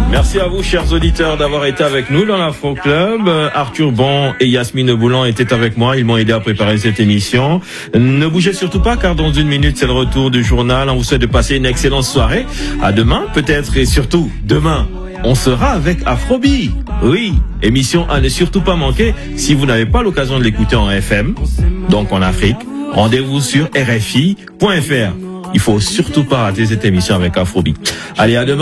Merci à vous, chers auditeurs, d'avoir été avec nous dans l'Afro Club. Arthur Bon et Yasmine Boulan étaient avec moi. Ils m'ont aidé à préparer cette émission. Ne bougez surtout pas, car dans une minute, c'est le retour du journal. On vous souhaite de passer une excellente soirée. À demain, peut-être, et surtout, demain, on sera avec Afrobi. Oui, émission à ne surtout pas manquer. Si vous n'avez pas l'occasion de l'écouter en FM, donc en Afrique, rendez-vous sur RFI.fr. Il faut surtout pas rater cette émission avec Afrobi. Allez, à demain.